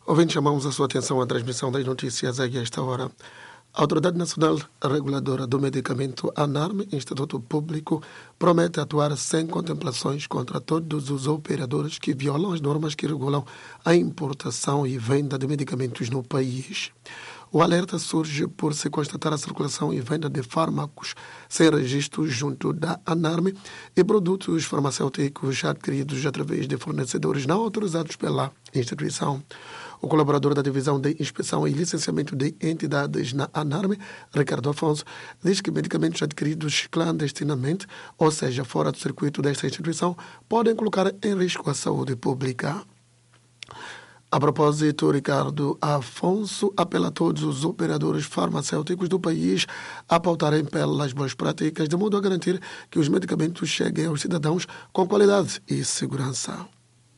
Ouvintes, chamamos a sua atenção à transmissão das notícias a esta hora. A Autoridade Nacional Reguladora do Medicamento, ANARM, Instituto Público, promete atuar sem contemplações contra todos os operadores que violam as normas que regulam a importação e venda de medicamentos no país. O alerta surge por se constatar a circulação e venda de fármacos sem registro junto da ANARM e produtos farmacêuticos adquiridos através de fornecedores não autorizados pela instituição. O colaborador da Divisão de Inspeção e Licenciamento de Entidades na ANARM, Ricardo Afonso, diz que medicamentos adquiridos clandestinamente, ou seja, fora do circuito desta instituição, podem colocar em risco a saúde pública. A propósito, Ricardo Afonso apela a todos os operadores farmacêuticos do país a pautarem pelas boas práticas, de modo a garantir que os medicamentos cheguem aos cidadãos com qualidade e segurança.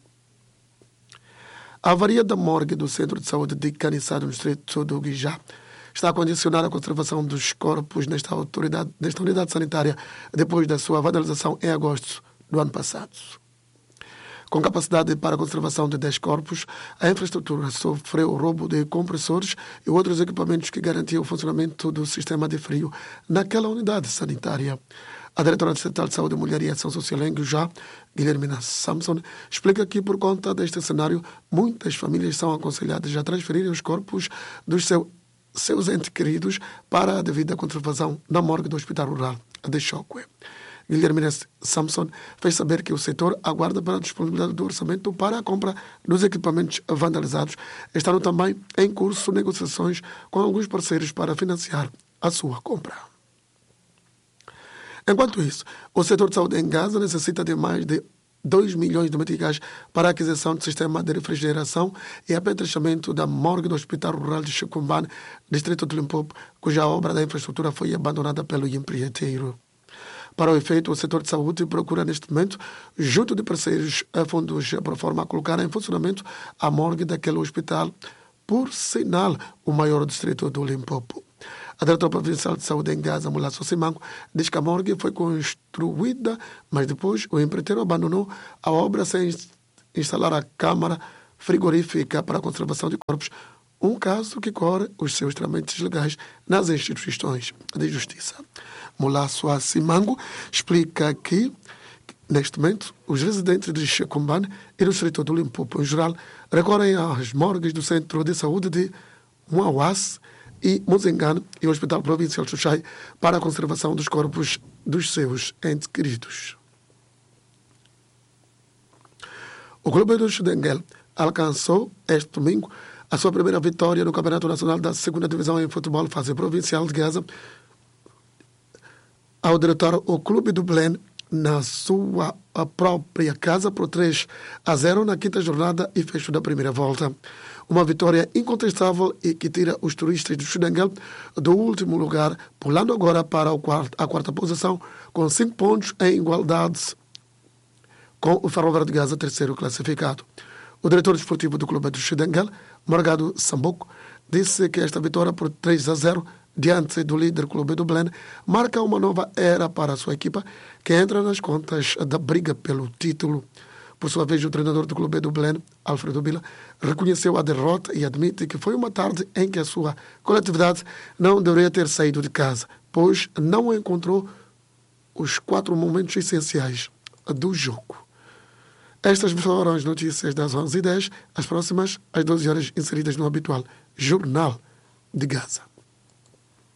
A avaria da morgue do Centro de Saúde de Caniçado, no distrito do Guijá, está a condicionar a conservação dos corpos nesta unidade sanitária depois da sua vandalização em agosto do ano passado. Com capacidade para a conservação de 10 corpos, a infraestrutura sofreu o roubo de compressores e outros equipamentos que garantiam o funcionamento do sistema de frio naquela unidade sanitária. A diretora distrital de Saúde, Mulher e Ação Social em Guijá, Guilhermina Samson, explica que, por conta deste cenário, muitas famílias são aconselhadas a transferirem os corpos dos seus entes queridos para a devida conservação na morgue do Hospital Rural de Choque. Guilhermina Samson fez saber que o setor aguarda para a disponibilidade do orçamento para a compra dos equipamentos vandalizados. Estão também em curso negociações com alguns parceiros para financiar a sua compra. Enquanto isso, o setor de saúde em Gaza necessita de mais de 2 milhões de meticais para a aquisição de sistema de refrigeração e apetrechamento da morgue do Hospital Rural de Chicumbane, distrito de Limpopo, cuja obra da infraestrutura foi abandonada pelo empreiteiro. Para o efeito, o setor de saúde procura neste momento, junto de parceiros, fundos por forma a colocar em funcionamento a morgue daquele hospital, por sinal, o maior distrito do Limpopo. A diretora provincial de saúde em Gaza, Mulasso Simango, diz que a morgue foi construída, mas depois o empreiteiro abandonou a obra sem instalar a câmara frigorífica para a conservação de corpos, um caso que corre os seus trâmites legais nas instituições de justiça. Mulasso Simango explica que, neste momento, os residentes de Chicumbane e do distrito do Limpopo, em geral, recorrem às morgues do Centro de Saúde de Mauás e Muzengane e o Hospital Provincial de Xuxai para a conservação dos corpos dos seus entes queridos. O Clube do Xudenguel alcançou este domingo a sua primeira vitória no Campeonato Nacional da 2ª Divisão em Futebol Fase Provincial de Gaza ao derrotar o Clube do Belém na sua própria casa por 3-0 na 5ª jornada e fecho da primeira volta. Uma vitória incontestável e que tira os turistas do Xudenguel do último lugar, pulando agora para a quarta posição com 5 pontos em igualdade com o Ferroviário de Gaza, terceiro classificado. O diretor desportivo do Clube do Xudenguel, Morgado Sambuco, disse que esta vitória por 3-0 diante do líder Clube do Belém marca uma nova era para a sua equipa, que entra nas contas da briga pelo título. Por sua vez, o treinador do Clube do Belém, Alfredo Bila, reconheceu a derrota e admite que foi uma tarde em que a sua coletividade não deveria ter saído de casa, pois não encontrou os 4 momentos essenciais do jogo. Estas foram as notícias das 11h10, as próximas às 12 horas inseridas no habitual Jornal de Gaza.